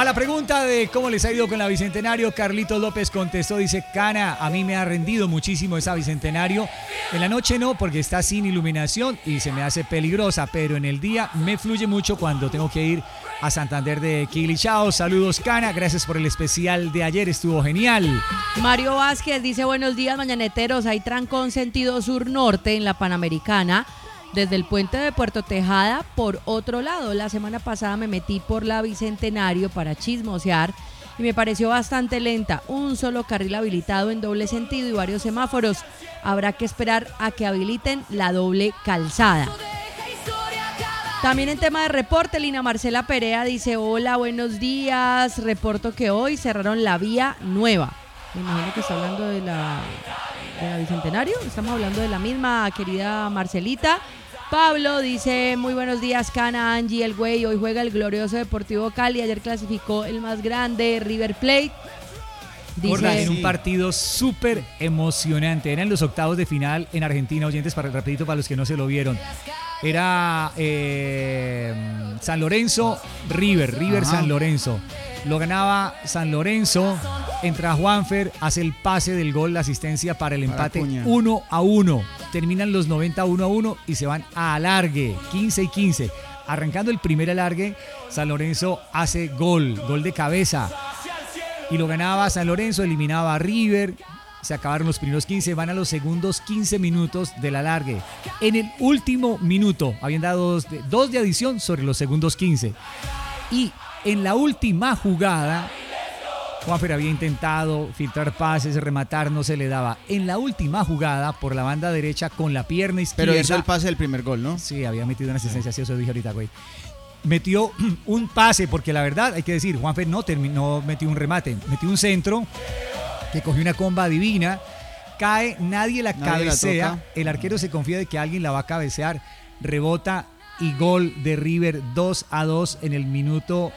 a la pregunta de cómo les ha ido con la Bicentenario, Carlitos López contestó, dice, Cana, a mí me ha rendido muchísimo esa Bicentenario. En la noche no, porque está sin iluminación y se me hace peligrosa, pero en el día me fluye mucho cuando tengo que ir a Santander de Quilichao. Saludos, Cana, gracias por el especial de ayer, estuvo genial. Mario Vázquez dice, buenos días, mañaneteros, hay trancón sentido sur-norte en la Panamericana, desde el puente de Puerto Tejada. Por otro lado, la semana pasada me metí por la Bicentenario para chismosear y me pareció bastante lenta, un solo carril habilitado en doble sentido y varios semáforos. Habrá que esperar a que habiliten la doble calzada. También en tema de reporte, Lina Marcela Perea dice, hola, buenos días, reporto que hoy cerraron la vía nueva. Me imagino que está hablando de la Bicentenario, estamos hablando de la misma, querida Marcelita. Pablo dice, muy buenos días, Cana, Angie, el güey, hoy juega el glorioso Deportivo Cali, ayer clasificó el más grande, River Plate. Dice, en un partido súper emocionante, eran los octavos de final en Argentina, oyentes, rapidito para los que no se lo vieron. Era San Lorenzo, River San Lorenzo. Lo ganaba San Lorenzo, entra Juanfer, hace el pase del gol, la asistencia para el empate 1-1. Terminan los 90 1-1 y se van a alargue, 15-15. Arrancando el primer alargue, San Lorenzo hace gol de cabeza. Y lo ganaba San Lorenzo, eliminaba a River. Se acabaron los primeros 15, van a los segundos 15 minutos del alargue. En el último minuto habían dado dos de adición sobre los segundos 15. Y en la última jugada, Juanfer había intentado filtrar pases, rematar, no se le daba. En la última jugada, por la banda derecha, con la pierna izquierda. Pero hizo el pase del primer gol, ¿no? Sí, había metido una asistencia, sí, eso dije ahorita, güey. Metió un pase, porque la verdad, hay que decir, Juanfer no metió un remate, metió un centro que cogió una comba divina, cae, nadie la cabecea, el arquero se confía de que alguien la va a cabecear, rebota y gol de River 2-2 en el minuto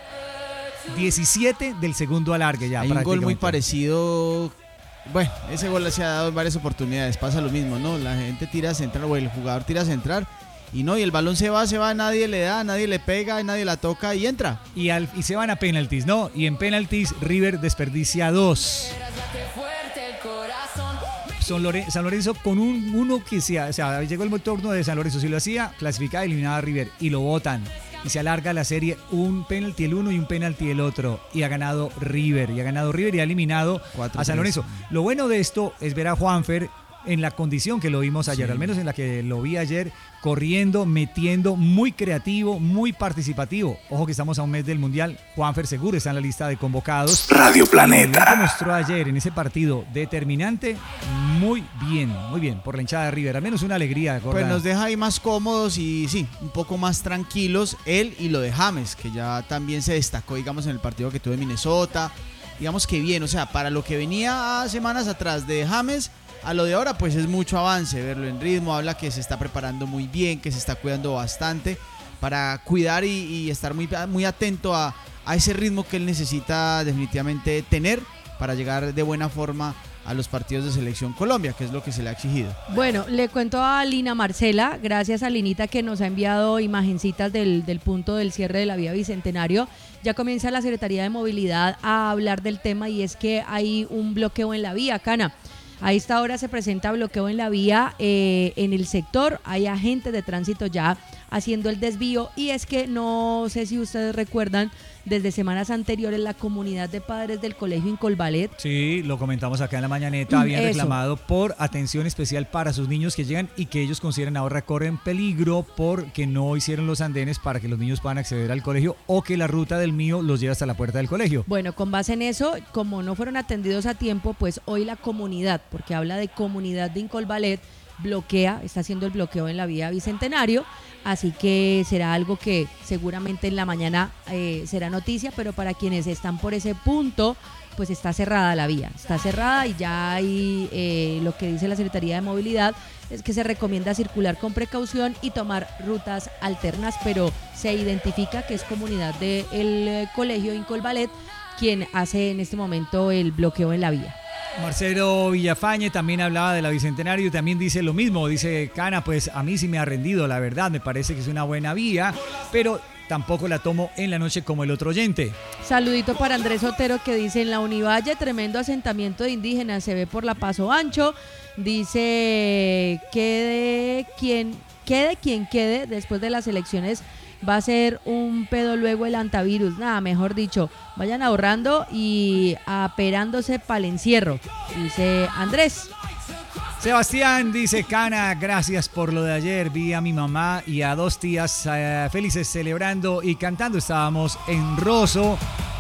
17 del segundo alargue ya. Hay un gol muy parecido, bueno, ese gol se ha dado en varias oportunidades, pasa lo mismo, ¿no? La gente tira a centrar, o el jugador tira a centrar, y el balón se va, nadie le da, nadie le pega, nadie la toca y entra. Y se van a penaltis, ¿no? Y en penaltis River desperdicia 2. San Lorenzo con uno que llegó el turno de San Lorenzo, si lo hacía, clasificaba, eliminaba a River y lo botan. Y se alarga la serie, un penalti el uno y un penalti el otro. Y ha ganado River y ha eliminado a San Lorenzo. Lo bueno de esto es ver a Juanfer en la condición que lo vimos ayer, al menos en la que lo vi ayer, corriendo, metiendo, muy creativo, muy participativo. Ojo que estamos a un mes del Mundial, Juanfer seguro está en la lista de convocados. Radio Planeta. Lo que mostró ayer en ese partido determinante, muy bien, por la hinchada de River, al menos una alegría. Pues nos deja ahí más cómodos y sí, un poco más tranquilos él y lo de James, que ya también se destacó, digamos, en el partido que tuvo en Minnesota. Digamos que bien, o sea, para lo que venía semanas atrás de James, a lo de ahora pues es mucho avance, verlo en ritmo, habla que se está preparando muy bien, que se está cuidando bastante para cuidar y estar muy atento a ese ritmo que él necesita definitivamente tener para llegar de buena forma a los partidos de Selección Colombia, que es lo que se le ha exigido. Bueno, le cuento a Lina Marcela, gracias a Linita que nos ha enviado imagencitas del punto del cierre de la vía Bicentenario. Ya comienza la Secretaría de Movilidad a hablar del tema y es que hay un bloqueo en la vía, Cana. A esta hora se presenta bloqueo en la vía en el sector, hay agentes de tránsito ya haciendo el desvío y es que no sé si ustedes recuerdan, desde semanas anteriores la comunidad de padres del colegio Incolvalet. Sí, lo comentamos acá en la mañaneta, habían reclamado por atención especial para sus niños que llegan y que ellos consideran ahora corren peligro porque no hicieron los andenes para que los niños puedan acceder al colegio o que la ruta del mío los lleve hasta la puerta del colegio. Bueno, con base en eso, como no fueron atendidos a tiempo, pues hoy la comunidad, porque habla de comunidad de Incolvalet, está haciendo el bloqueo en la vía Bicentenario, así que será algo que seguramente en la mañana será noticia, pero para quienes están por ese punto, pues está cerrada la vía, está cerrada y ya hay lo que dice la Secretaría de Movilidad es que se recomienda circular con precaución y tomar rutas alternas, pero se identifica que es comunidad del colegio Incolvalet quien hace en este momento el bloqueo en la vía. Marcelo Villafañe también hablaba de la Bicentenario y también dice lo mismo, dice Cana, pues a mí sí me ha rendido, la verdad, me parece que es una buena vía, pero tampoco la tomo en la noche como el otro oyente. Saludito para Andrés Otero que dice: en la Univalle, tremendo asentamiento de indígenas, se ve por la Paso Ancho. Dice: quede quien quede, después de las elecciones va a ser un pedo luego el antivirus. Nada, mejor dicho, vayan ahorrando y aperándose para el encierro, dice Andrés. Sebastián dice: Cana, gracias por lo de ayer. Vi a mi mamá y a 2 tías felices celebrando y cantando. Estábamos en Rosso.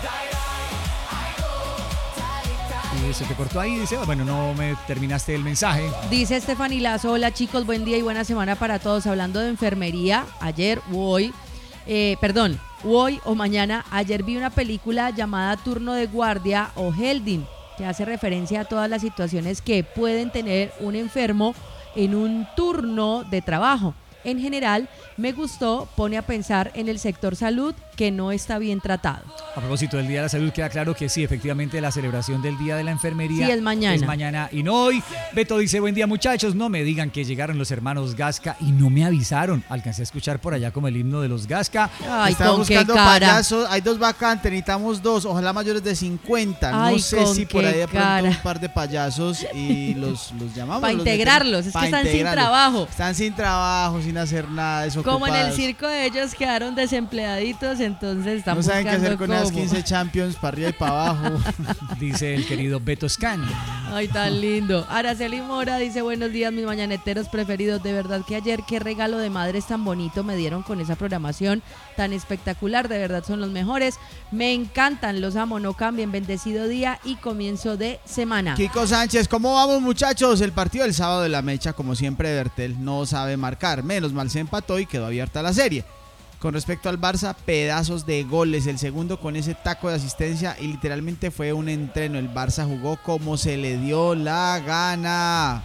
Y se te cortó ahí, dice, bueno, no me terminaste el mensaje. Dice Estefany Lazo: hola chicos, buen día y buena semana para todos. Hablando de enfermería, ayer o hoy o mañana, ayer vi una película llamada Turno de Guardia o Helding, que hace referencia a todas las situaciones que pueden tener un enfermo en un turno de trabajo. En general, me gustó, pone a pensar en el sector salud que no está bien tratado. A propósito del Día de la Salud, queda claro que sí, efectivamente la celebración del Día de la Enfermería sí, es mañana y no hoy. Beto dice: buen día muchachos, no me digan que llegaron los hermanos Gasca y no me avisaron. Alcancé a escuchar por allá como el himno de los Gasca. Ay, estaba buscando qué cara. payasos, hay 2 vacantes, necesitamos 2, ojalá mayores de 50. Ay, no sé si por ahí de pronto cara. un par de payasos y los llamamos. Para integrarlos, es que están sin trabajo. Están sin trabajo, sin hacer nada, desocupados. Como en el circo de ellos quedaron desempleaditos, entonces están no saben qué hacer con esas cómo. 15 Champions para arriba y para abajo. Dice el querido Beto Scan. Ay, tan lindo. Araceli Mora dice: buenos días, mis mañaneteros preferidos. De verdad que ayer qué regalo de madres tan bonito me dieron con esa programación tan espectacular. De verdad son los mejores. Me encantan, los amo, no cambien. Bendecido día y comienzo de semana. Kiko Sánchez, ¿cómo vamos muchachos? El partido del sábado de la mecha, como siempre, Bertel no sabe marcar. Menos mal se empató y quedó abierta la serie. Con respecto al Barça, pedazos de goles. El segundo con ese taco de asistencia y literalmente fue un entreno. El Barça jugó como se le dio la gana.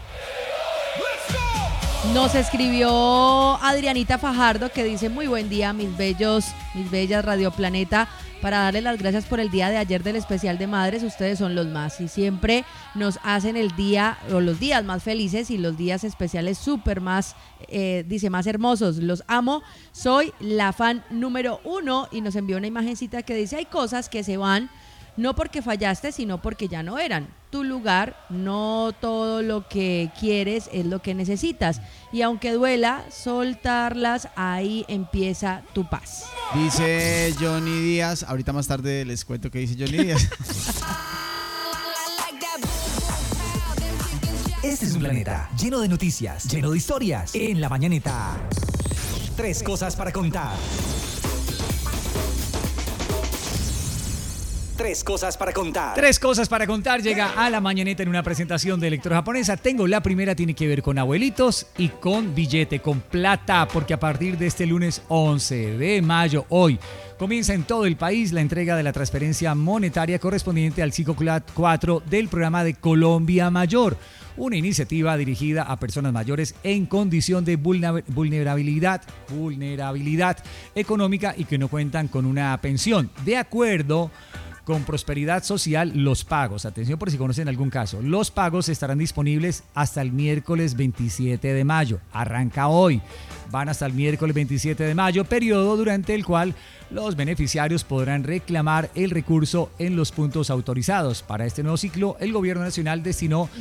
Nos escribió Adrianita Fajardo que dice: muy buen día, mis bellas Radio Planeta, para darles las gracias por el día de ayer del especial de madres. Ustedes son los más y siempre nos hacen el día o los días más felices y los días especiales súper más, dice, más hermosos. Los amo, soy la fan número 1, y nos envió una imagencita que dice: hay cosas que se van no porque fallaste, sino porque ya no eran tu lugar. No todo lo que quieres es lo que necesitas, y aunque duela soltarlas, ahí empieza tu paz. Dice Johnny Díaz, ahorita más tarde les cuento qué dice Johnny Díaz. Este es un planeta lleno de noticias, lleno de historias. En La Mañaneta, 3 cosas para contar. 3 cosas para contar. 3 cosas para contar llega a La Mañaneta en una presentación de Electrojaponesa. Tengo la primera, tiene que ver con abuelitos y con billete, con plata, porque a partir de este lunes 11 de mayo, hoy, comienza en todo el país la entrega de la transferencia monetaria correspondiente al ciclo 4 del programa de Colombia Mayor, una iniciativa dirigida a personas mayores en condición de vulnerabilidad económica y que no cuentan con una pensión. De acuerdo con Prosperidad Social, los pagos, atención por si conocen algún caso, los pagos estarán disponibles hasta el miércoles 27 de mayo. Arranca hoy. Van hasta el miércoles 27 de mayo, periodo durante el cual los beneficiarios podrán reclamar el recurso en los puntos autorizados. Para este nuevo ciclo, el gobierno nacional destinó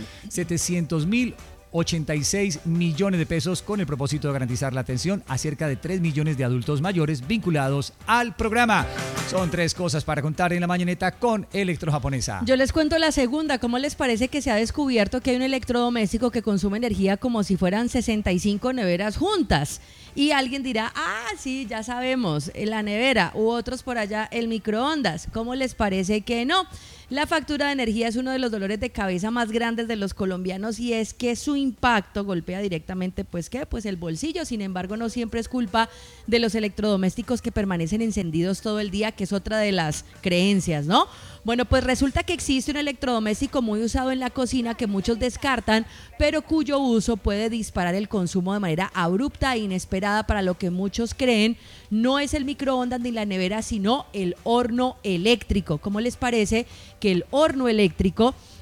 700.086 millones de pesos con el propósito de garantizar la atención a cerca de 3 millones de adultos mayores vinculados al programa. Son 3 cosas para contar en La Mañaneta con Electrojaponesa. Yo les cuento la segunda. ¿Cómo les parece que se ha descubierto que hay un electrodoméstico que consume energía como si fueran 65 neveras juntas? Y alguien dirá: sí, ya sabemos, la nevera, u otros por allá, el microondas. ¿Cómo les parece que no? La factura de energía es uno de los dolores de cabeza más grandes de los colombianos, y es que su impacto golpea directamente, pues el bolsillo. Sin embargo, no siempre es culpa de los electrodomésticos que permanecen encendidos todo el día, que es otra de las creencias, ¿no? Bueno, pues resulta que existe un electrodoméstico muy usado en la cocina que muchos descartan, pero cuyo uso puede disparar el consumo de manera abrupta e inesperada. Para lo que muchos creen no es el microondas ni la nevera, sino el horno eléctrico. ¿Cómo les parece que el horno eléctrico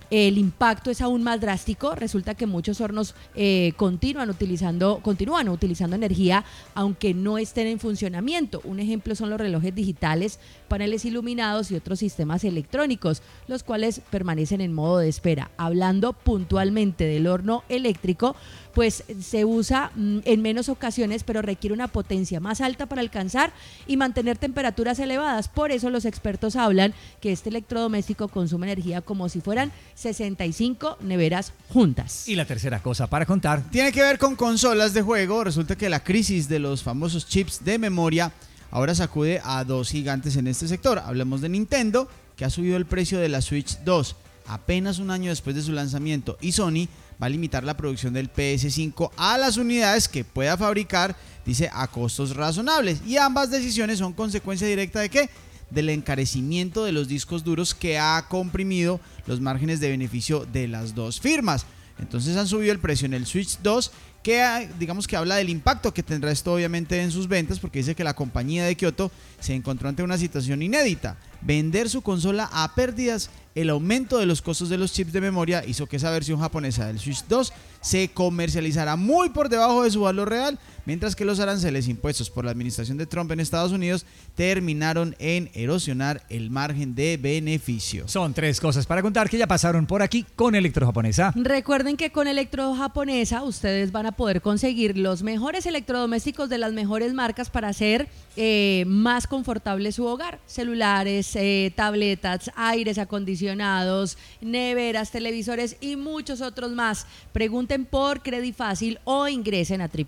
el impacto es aún más drástico. Resulta que muchos hornos continúan utilizando energía aunque no estén en funcionamiento. Un ejemplo son los relojes digitales, paneles iluminados y otros sistemas electrónicos, los cuales permanecen en modo de espera. Hablando puntualmente del horno eléctrico, pues se usa en menos ocasiones, pero requiere una potencia más alta para alcanzar y mantener temperaturas elevadas. Por eso los expertos hablan que este electrodoméstico consume energía como si fueran 65 neveras juntas. Y la tercera cosa para contar tiene que ver con consolas de juego. Resulta que la crisis de los famosos chips de memoria ahora sacude a dos gigantes en este sector. Hablemos de Nintendo, que ha subido el precio de la Switch 2 apenas un año después de su lanzamiento, y Sony va a limitar la producción del PS5 a las unidades que pueda fabricar, dice, a costos razonables. Y ambas decisiones son consecuencia directa ¿de qué? Del encarecimiento de los discos duros, que ha comprimido los márgenes de beneficio de las dos firmas. Entonces han subido el precio en el Switch 2, que digamos que habla del impacto que tendrá esto obviamente en sus ventas, porque dice que la compañía de Kyoto se encontró ante una situación inédita: vender su consola a pérdidas. El aumento de los costos de los chips de memoria hizo que esa versión japonesa del Switch 2 se comercializara muy por debajo de su valor real, mientras que los aranceles impuestos por la administración de Trump en Estados Unidos terminaron en erosionar el margen de beneficio. Son tres cosas para contar que ya pasaron por aquí con Electrojaponesa. Recuerden que con Electrojaponesa ustedes van a poder conseguir los mejores electrodomésticos de las mejores marcas para hacer más confortable su hogar. Celulares, tabletas, aires acondicionados, neveras, televisores y muchos otros más. Pregunten por Credifácil o ingresen a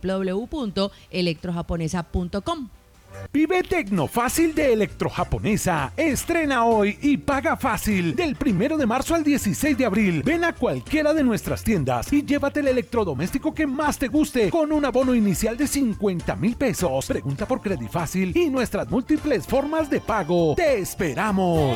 www.electrojaponesa.com. Vive Tecnofácil de Electrojaponesa. Estrena hoy y paga fácil. Del 1 de marzo al 16 de abril. Ven a cualquiera de nuestras tiendas y llévate el electrodoméstico que más te guste con un abono inicial de 50,000 pesos. Pregunta por Credifácil y nuestras múltiples formas de pago. ¡Te esperamos!